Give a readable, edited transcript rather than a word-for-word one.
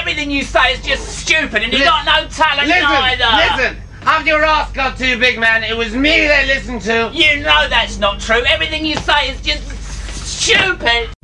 everything you say is just stupid, and you got no talent either. Listen. After your ass got too big, man, it was me they listened to. You know that's not true. Everything you say is just stupid.